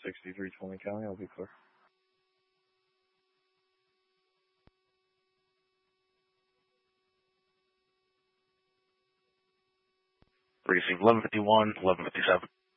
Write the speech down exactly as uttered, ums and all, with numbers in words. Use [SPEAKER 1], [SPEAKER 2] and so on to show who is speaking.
[SPEAKER 1] sixty-three twenty County. I'll be clear.
[SPEAKER 2] Received eleven fifty-one, eleven fifty-seven.